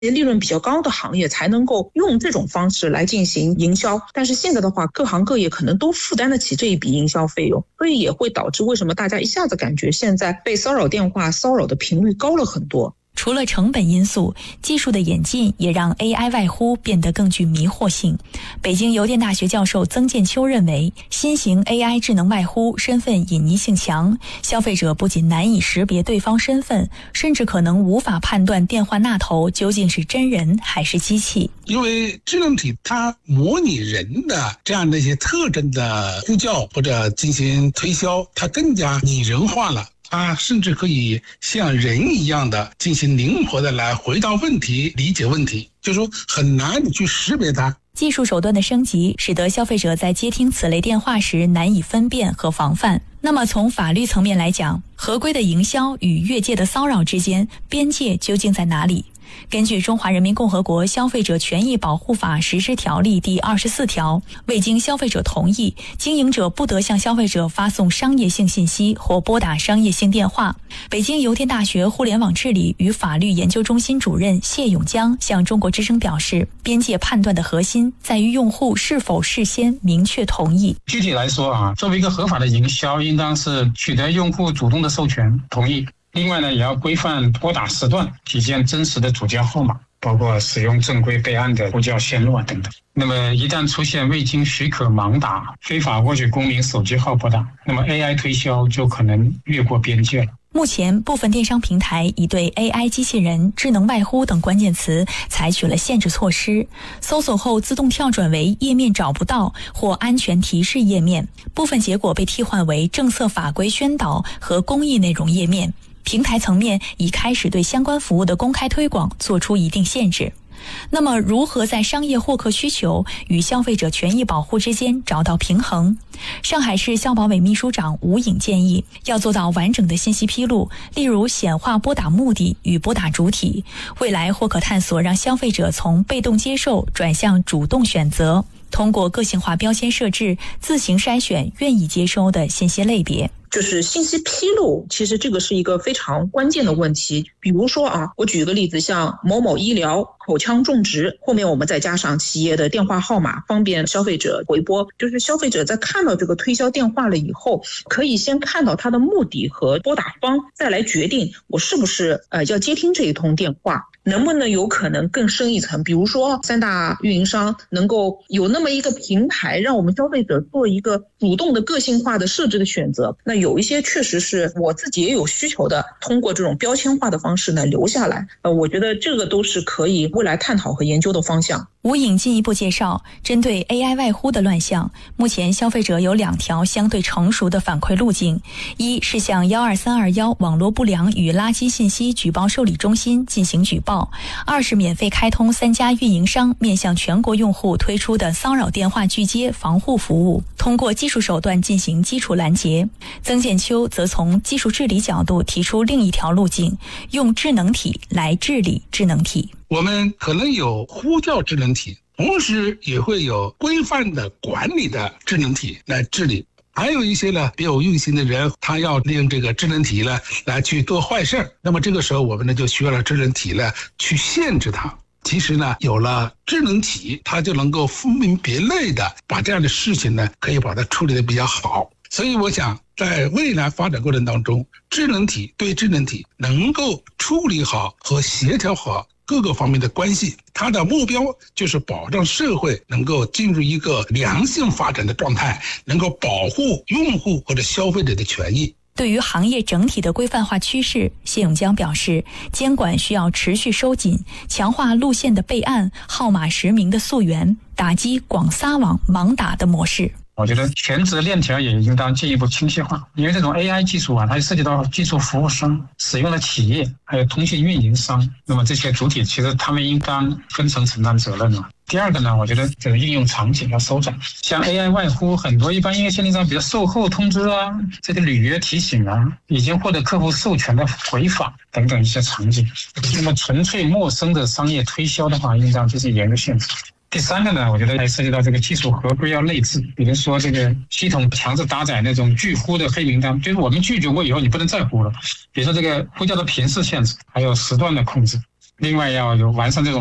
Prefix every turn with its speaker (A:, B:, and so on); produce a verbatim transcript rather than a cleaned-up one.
A: 利润比较高的行业才能够用这种方式来进行营销，但是现在的话，各行各业可能都负担得起这一笔营销费用，所以也会导致为什么大家一下子感觉现在被骚扰电话骚扰的频率高了很多。
B: 除了成本因素，技术的演进也让 A I 外呼变得更具迷惑性。北京邮电大学教授曾建秋认为，新型 A I 智能外呼身份隐匿性强，消费者不仅难以识别对方身份，甚至可能无法判断电话那头究竟是真人还是机器。
C: 因为智能体它模拟人的这样的一些特征的呼叫或者进行推销，它更加拟人化了。它甚至可以像人一样的进行灵活的来回答问题、理解问题，就是说很难去识别它。
B: 技术手段的升级，使得消费者在接听此类电话时难以分辨和防范。那么从法律层面来讲，合规的营销与越界的骚扰之间，边界究竟在哪里？根据《中华人民共和国消费者权益保护法实施条例》第二十四条，未经消费者同意，经营者不得向消费者发送商业性信息或拨打商业性电话。北京邮电大学互联网治理与法律研究中心主任谢永江向中国之声表示，边界判断的核心在于用户是否事先明确同意。
D: 具体来说啊，作为一个合法的营销，应当是取得用户主动的授权同意。另外呢，也要规范拨打时段，体现真实的主叫号码，包括使用正规备案的呼叫线路啊等等。那么一旦出现未经许可盲打、非法获取公民手机号拨打，那么 A I 推销就可能越过边界了。
B: 目前，部分电商平台已对 A I 机器人、智能外呼等关键词采取了限制措施，搜索后自动跳转为页面找不到或安全提示页面，部分结果被替换为政策法规宣导和公益内容页面。平台层面已开始对相关服务的公开推广做出一定限制。那么如何在商业获客需求与消费者权益保护之间找到平衡？上海市消保委秘书长吴颖建议，要做到完整的信息披露，例如显化拨打目的与拨打主体，未来或可探索让消费者从被动接受转向主动选择，通过个性化标签设置，自行筛选愿意接收的信息类别。
A: 就是信息披露，其实这个是一个非常关键的问题。比如说啊，我举个例子，像某某医疗、口腔种植，后面我们再加上企业的电话号码，方便消费者回拨。就是消费者在看到这个推销电话了以后，可以先看到它的目的和拨打方，再来决定我是不是呃要接听这一通电话。能不能有可能更深一层，比如说三大运营商能够有那么一个平台，让我们消费者做一个主动的个性化的设置的选择。那有一些确实是我自己也有需求的，通过这种标签化的方式呢留下来。呃，我觉得这个都是可以未来探讨和研究的方向。
B: 吴颖进一步介绍，针对 A I 外呼的乱象，目前消费者有两条相对成熟的反馈路径：一是向一二三二一网络不良与垃圾信息举报受理中心进行举报；二是免费开通三家运营商面向全国用户推出的骚扰电话拒接防护服务，通过技术手段进行基础拦截。曾建秋则从技术治理角度提出另一条路径，用智能体来治理智能体。
C: 我们可能有呼叫智能体，同时也会有规范的管理的智能体来治理。还有一些呢别有用心的人，他要利用这个智能体呢来去做坏事，那么这个时候我们呢就需要了智能体呢去限制它。其实呢有了智能体，它就能够分门别类的把这样的事情呢可以把它处理得比较好。所以我想在未来发展过程当中，智能体对智能体能够处理好和协调好各个方面的关系，它的目标就是保障社会能够进入一个良性发展的状态，能够保护用户或者消费者的权益。
B: 对于行业整体的规范化趋势，谢永江表示，监管需要持续收紧，强化路线的备案、号码实名的溯源，打击广撒网、盲打的模式。
D: 我觉得全职链条也应当进一步清晰化，因为这种 A I 技术啊，它涉及到技术服务商、使用的企业，还有通信运营商。那么这些主体其实他们应当分层承担责任了。第二个呢，我觉得这个应用场景要收窄，像 A I 外呼，很多一般应用限定上，比如售后通知啊，这个履约提醒啊，已经获得客户授权的回访等等一些场景。那么纯粹陌生的商业推销的话，应当就是严格限制。第三个呢，我觉得还涉及到这个技术合规要内置，比如说这个系统强制搭载那种拒呼的黑名单，就是我们拒绝过以后你不能再呼了。比如说这个呼叫的频次限制，还有时段的控制。 另外要有完善这种